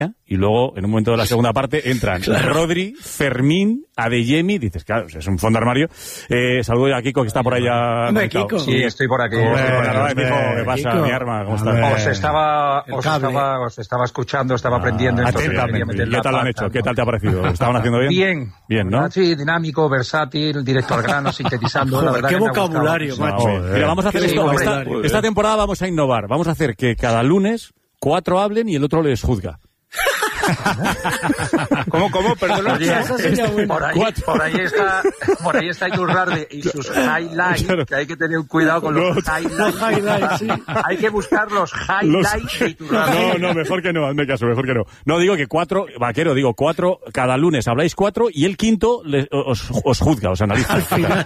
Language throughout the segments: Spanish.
y luego, en un momento de la segunda parte, entran Rodri, Fermín, Adeyemi, dices, claro, es un fondo armario. Saludo a Kiko, que está por allá. Kiko. Sí, estoy por aquí. ¿Qué pasa, Kiko? mi arma? ¿Cómo estás? Os estaba escuchando, estaba aprendiendo. Atentamente. ¿Qué tal lo han hecho? ¿Qué tal te ha parecido? ¿Lo estaban haciendo bien? Bien, ¿no? Sí, dinámico, versátil, directo al grano, sintetizando. Joder, la verdad qué que vocabulario, macho. Mira, vamos a hacer esto. Esta temporada vamos a innovar. Vamos a hacer que cada lunes 4 hablen y el otro les juzga. ¿Cómo? Perdón. Por ahí está Iturralde y sus highlights, claro. Que hay que tener cuidado con los highlights. Sí. Hay que buscar los highlights de Iturralde. No, mejor que no, hazme caso, mejor que no. No, digo que 4, Vaquero, 4, cada lunes habláis 4 y el quinto os juzga, os analiza. Al final.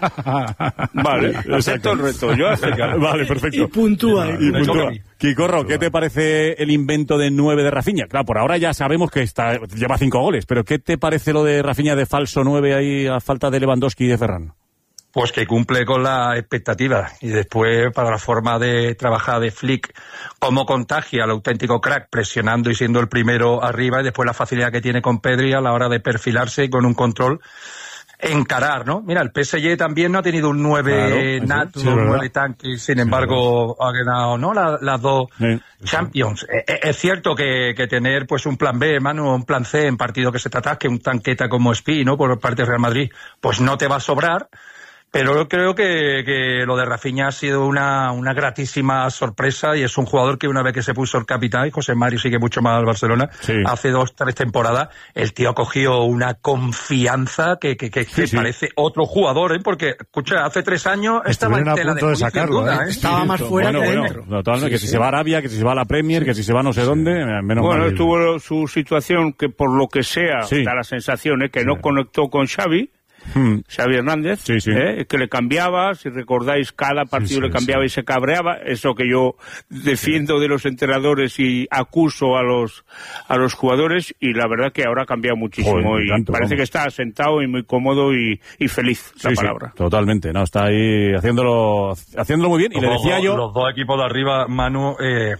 Vale, acepto el reto, yo acepto. Vale, perfecto. Y puntúa. Kikorro, ¿qué te parece el invento de 9 de Rafinha? Claro, por ahora ya sabemos que lleva 5 goles, pero ¿qué te parece lo de Rafinha de falso 9 ahí a falta de Lewandowski y de Ferran? Pues que cumple con la expectativa y después para la forma de trabajar de Flick, cómo contagia al auténtico crack presionando y siendo el primero arriba y después la facilidad que tiene con Pedri a la hora de perfilarse y con un control encarar, ¿no? Mira, el PSG también no ha tenido un 9 nato, un 9 tanque, sin embargo ha ganado, ¿no? Las dos Champions. Es cierto que tener pues un plan B, un plan C en partido que se te atasque, un tanqueta como Spi, ¿no? Por parte de Real Madrid, pues no te va a sobrar. Pero creo que lo de Rafinha ha sido una gratísima sorpresa y es un jugador que una vez que se puso el capitán, y José Mario sigue mucho más al Barcelona, hace 2-3 temporadas, el tío ha cogido una confianza que parece otro jugador, ¿eh? Porque, escucha, hace 3 años estaba en tela de juicio, Estaba más fuera que dentro. Totalmente, que si se va a Arabia, que si se va a la Premier, que si se va a no sé dónde, menos mal. Bueno, tuvo su situación que por lo que sea, da la sensación que no conectó con Xavi Hernández, que le cambiaba, si recordáis, cada partido le cambiaba y se cabreaba, eso que yo defiendo de los entrenadores y acuso a los jugadores, y la verdad que ahora ha cambiado muchísimo y parece que está asentado y muy cómodo y feliz, la palabra. Totalmente, no, está ahí haciéndolo muy bien, y le decía yo... Los dos equipos de arriba, Manu,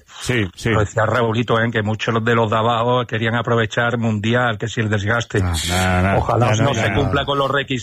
lo decía Raulito, que muchos de los de abajo querían aprovechar Mundial, que si el desgaste. Ojalá no se cumpla con los requisitos,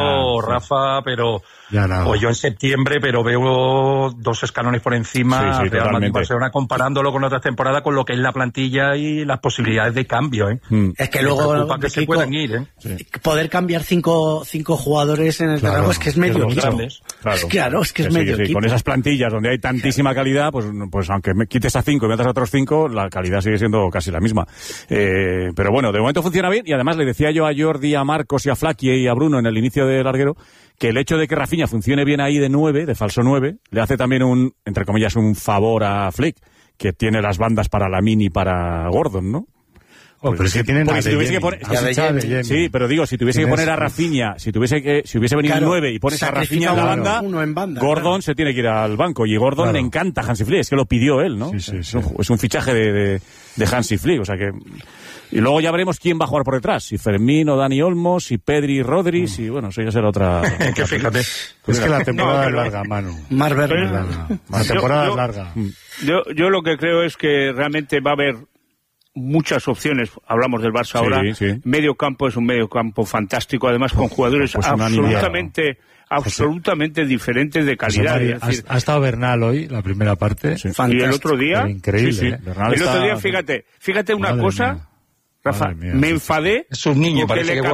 Rafa, pero pues yo en septiembre, pero veo 2 escalones por encima Real Madrid Barcelona comparándolo con otras temporadas, con lo que es la plantilla y las posibilidades de cambio. Es que luego que se puedan ir. Poder cambiar 5 jugadores en el terreno es que es medio equipo. Claro, es que es medio equipo. Con esas plantillas donde hay tantísima calidad, pues aunque me quites a 5 y metas a otros 5, la calidad sigue siendo casi la misma. Pero bueno, de momento funciona bien, y además le decía yo a Jordi, a Marcos y a Flaqui y a Bruno en el inicio de larguero que el hecho de que Rafinha funcione bien ahí de 9, de falso 9, le hace también entre comillas, un favor a Flick, que tiene las bandas para Lamine y para Gordon, ¿no? Pero es que tienen si tuviese que poner, sí, pero digo, si tuviese que poner a Rafinha, si hubiese venido un 9 y pones a Rafinha en la banda, Gordon se tiene que ir al banco, y Gordon le encanta a Hansi Flick, es que lo pidió él, ¿no? Es un fichaje de Hansi Flick, o sea que... Y luego ya veremos quién va a jugar por detrás, si Fermín o Dani Olmo, si Pedri y Rodri, si, bueno, eso ya será otra... que fíjate. Es que la temporada es larga, Manu. La temporada es larga. Yo lo que creo es que realmente va a haber muchas opciones. Hablamos del Barça ahora. Medio campo es un medio campo fantástico, además con jugadores absolutamente diferentes de calidad. Ha estado Bernal hoy, la primera parte. Y el otro día... Increíble. El otro día, fíjate una cosa... Rafa, me enfadé es un niño,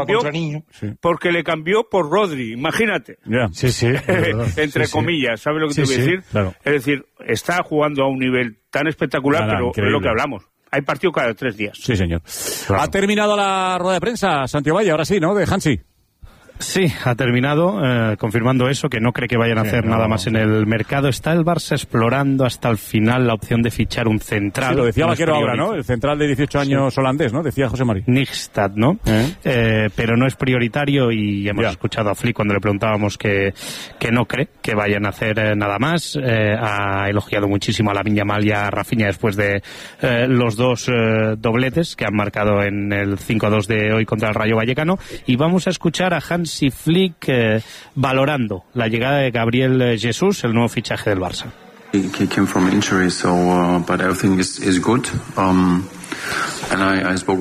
porque le cambió por Rodri, imagínate. Entre comillas, ¿sabes lo que te voy a decir? Claro. Es decir, está jugando a un nivel tan espectacular, pero increíble. Es lo que hablamos. Hay partido cada 3 días. Sí, señor. Claro. Ha terminado la rueda de prensa, Santiago Valle, ahora sí, ¿no? De Hansi. Sí, ha terminado, confirmando eso, que no cree que vayan a hacer nada más en el mercado. Está el Barça explorando hasta el final la opción de fichar un central. Sí, lo decía Vaquero ahora, ¿no? El central de 18 años holandés, ¿no? Decía José Mari. Nijstad, ¿no? Pero no es prioritario, y hemos escuchado a Flick cuando le preguntábamos que no cree que vayan a hacer nada más. Ha elogiado muchísimo a Lamine Yamal y a Rafinha después de los 2 dobletes que han marcado en el 5-2 de hoy contra el Rayo Vallecano. Y vamos a escuchar a Hansi Flick valorando la llegada de Gabriel Jesús, el nuevo fichaje del Barça. He came from injury, so but everything is good. and I spoke